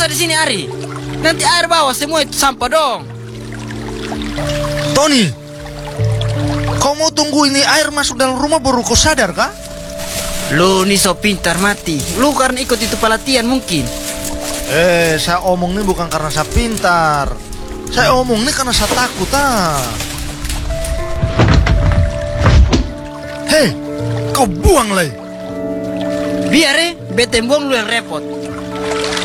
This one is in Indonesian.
usah di sini, Ari. Nanti air bawah semua itu sampah dong. Tony, kau mau tunggu ini air masuk dalam rumah baru kau sadar kah? Lu nih so pintar mati. Lu karena ikut itu pelatihan mungkin. Saya omong ini bukan karena saya pintar. Saya omong ini karena saya takut Hei, kau buang lagi. Biar bete buang lu yang repot.